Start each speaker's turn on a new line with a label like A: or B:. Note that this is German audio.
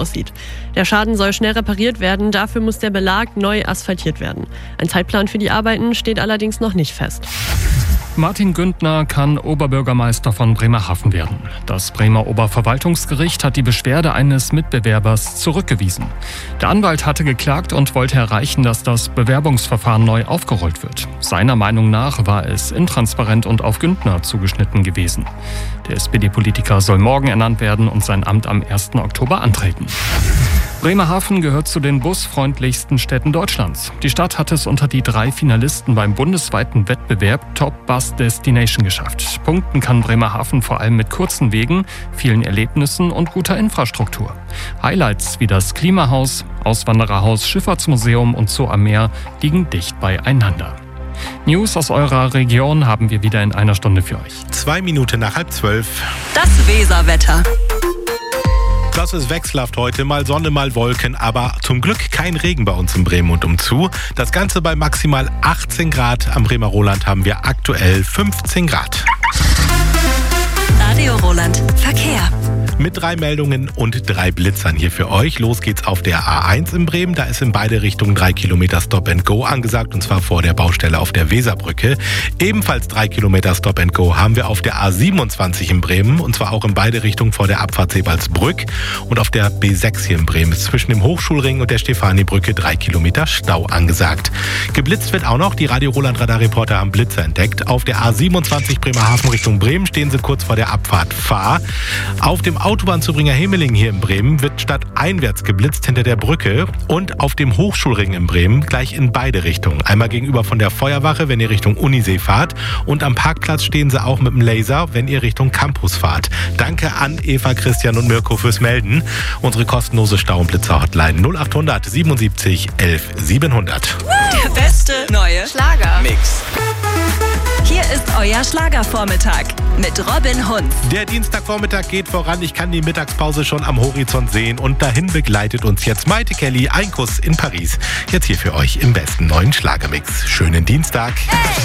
A: aussieht. Der Schaden soll schnell repariert werden, dafür muss der Belag neu asphaltiert werden. Ein Zeitplan für die Arbeiten steht allerdings noch nicht fest.
B: Martin Güntner kann Oberbürgermeister von Bremerhaven werden. Das Bremer Oberverwaltungsgericht hat die Beschwerde eines Mitbewerbers zurückgewiesen. Der Anwalt hatte geklagt und wollte erreichen, dass das Bewerbungsverfahren neu aufgerollt wird. Seiner Meinung nach war es intransparent und auf Güntner zugeschnitten gewesen. Der SPD-Politiker soll morgen ernannt werden und sein Amt am 1. Oktober antreten. Bremerhaven gehört zu den busfreundlichsten Städten Deutschlands. Die Stadt hat es unter die 3 Finalisten beim bundesweiten Wettbewerb Top Bus Destination geschafft. Punkten kann Bremerhaven vor allem mit kurzen Wegen, vielen Erlebnissen und guter Infrastruktur. Highlights wie das Klimahaus, Auswandererhaus, Schifffahrtsmuseum und Zoo am Meer liegen dicht beieinander. News aus eurer Region haben wir wieder in einer Stunde für euch.
C: 2 Minuten nach 11:30.
D: Das Weserwetter.
C: Das ist wechselhaft heute, mal Sonne, mal Wolken, aber zum Glück kein Regen bei uns in Bremen und umzu. Das Ganze bei maximal 18 Grad. Am Bremer Roland haben wir aktuell 15 Grad.
D: Radio Roland Verkehr.
C: Mit 3 Meldungen und 3 Blitzern hier für euch. Los geht's auf der A1 in Bremen. Da ist in beide Richtungen 3 Kilometer Stop and Go angesagt, und zwar vor der Baustelle auf der Weserbrücke. Ebenfalls 3 Kilometer Stop and Go haben wir auf der A27 in Bremen, und zwar auch in beide Richtungen vor der Abfahrt Sebalsbrück. Und auf der B6 hier in Bremen ist zwischen dem Hochschulring und der Stefanibrücke 3 Kilometer Stau angesagt. Geblitzt wird auch noch. Die Radio Roland Radarreporter haben Blitzer entdeckt. Auf der A27 Bremerhaven Richtung Bremen stehen sie kurz vor der Abfahrt Fahr. Auf dem Autobahnzubringer Hemeling hier in Bremen wird stadteinwärts geblitzt hinter der Brücke, und auf dem Hochschulring in Bremen gleich in beide Richtungen. Einmal gegenüber von der Feuerwache, wenn ihr Richtung Unisee fahrt, und am Parkplatz stehen sie auch mit dem Laser, wenn ihr Richtung Campus fahrt. Danke an Eva, Christian und Mirko fürs Melden. Unsere kostenlose Stau- und Blitzer-Hotline 0800 77 11 700.
D: Der beste neue
E: Schlagermix.
D: Hier ist euer Schlagervormittag mit Robin Hunz.
C: Der Dienstagvormittag geht voran. Ich kann die Mittagspause schon am Horizont sehen, und dahin begleitet uns jetzt Maite Kelly. Ein Kuss in Paris. Jetzt hier für euch im besten neuen Schlagermix. Schönen Dienstag.
D: Hey!